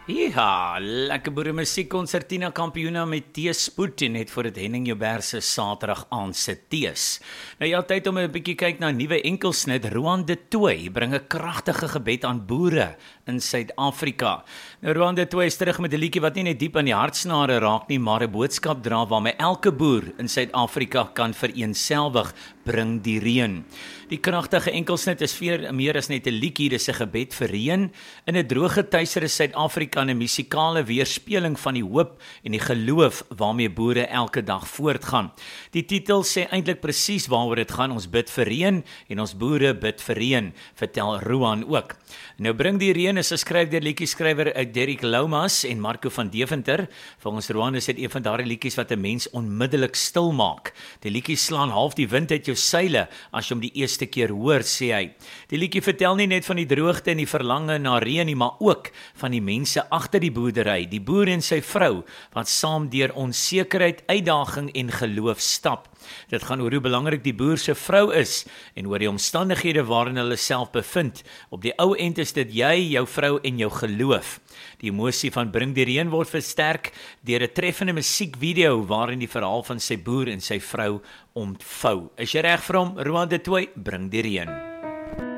Ja, lekker boere musiek konsertina kampioena met teespoed en net voor dit Henning Joubert se Saterdag aand se tees. Nou ja, tyd om 'n bietjie kyk na 'n nuwe enkelsnit. Roan de Tooy bring 'n kragtige gebed aan boere in Suid-Afrika. Nou Roan de Tooy is terug met 'n liedjie wat nie net diep aan die hartsnare raak nie, maar 'n boodskap dra waarmee elke boer in Suid-Afrika kan vereenselwig: bring die reën. Die kragtige enkelsnit is meer as net 'n liedjie, dis 'n gebed vir reën. In 'n droë getuister is Suid-Afrika 'n musikale weerspieëling van die hoop en die geloof waarmee boere elke dag voortgaan. Die titel sê eintlik presies waaroor dit gaan. Ons bid vir reën en ons boere bid vir reën, vertel Roan ook. Nou bring die reën is geskryf deur liedjieskrywer Derek Loumas en Marco van Deventer. Volgens Roan is dit een van daardie liedjies wat 'n mens onmiddellik stil maak. Die liedjie slaan half die wind uit jou seile as jy hom die eerste keer hoor, sê hy. Die liedjie vertel nie net van die droogte en die verlange na reën nie, maar ook van die mense agter die boerdery, die boer en sy vrou, wat saam deur onsekerheid, uitdaging en geloof stap. Dit gaan oor hoe belangrik die boer se vrou is en oor die omstandighede waarin hulle self bevind. Op die ou end is dit jy, jou vrou en jou geloof. Die emosie van Bring die Reën word versterk deur 'n treffende musiekvideo waarin die verhaal van sy boer en sy vrou ontvou. Is jy reg vir hom? Roan de Tooy, Bring die Reën.